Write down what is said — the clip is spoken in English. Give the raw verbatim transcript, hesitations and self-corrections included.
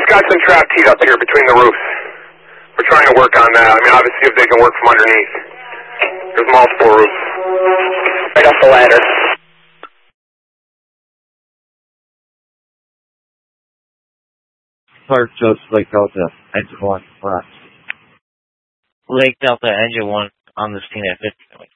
just got some trapped heat up here between the roofs. We're trying to work on that. I mean, obviously, if they can work from underneath. There's multiple roofs. Right up the ladder. Clark Joseph, Lake Delta, engine one, correct. Lake Delta, engine one on the scene at fifteen.